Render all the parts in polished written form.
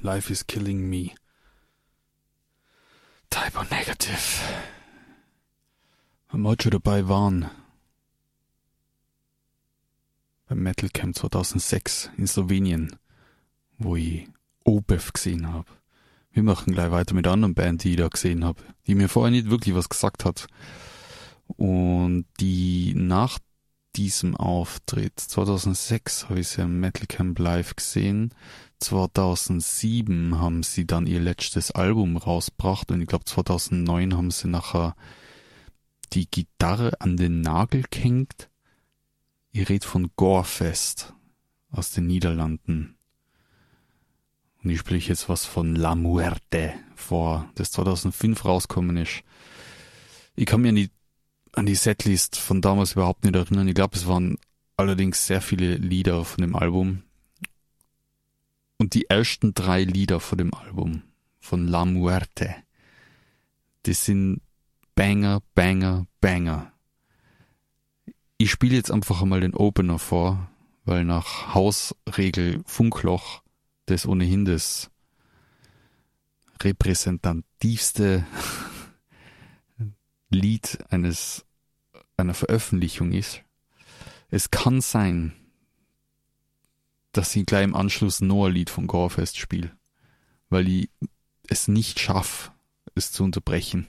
Life is Killing Me. Type O Negative. Wenn wir heute schon dabei waren, beim Metal Camp 2006 in Slowenien, wo ich OBEF gesehen habe. Wir machen gleich weiter mit einer anderen Band, die ich da gesehen habe, die mir vorher nicht wirklich was gesagt hat. Und die nach diesem Auftritt, 2006 habe ich sie am Metal Camp live gesehen, 2007 haben sie dann ihr letztes Album rausgebracht und ich glaube 2009 haben sie nachher die Gitarre an den Nagel gehängt. Ich rede von Gorefest aus den Niederlanden. Und ich spreche jetzt was von La Muerte vor, das 2005 rausgekommen ist. Ich kann mich an die Setlist von damals überhaupt nicht erinnern. Ich glaube, es waren allerdings sehr viele Lieder von dem Album. Und die ersten 3 Lieder von dem Album, von La Muerte, das sind Banger, Banger, Banger. Ich spiele jetzt einfach einmal den Opener vor, weil nach Hausregel Funkloch das ohnehin das repräsentativste Lied einer Veröffentlichung ist. Es kann sein, dass ich gleich im Anschluss noch ein Lied von Gorefest spiele, weil ich es nicht schaffe, es zu unterbrechen.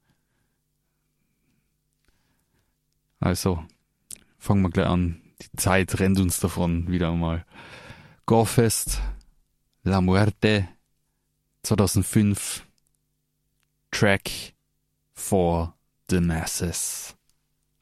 Also, fangen wir gleich an. Die Zeit rennt uns davon wieder einmal. Gorefest, La Muerte, 2005, Track for the Masses.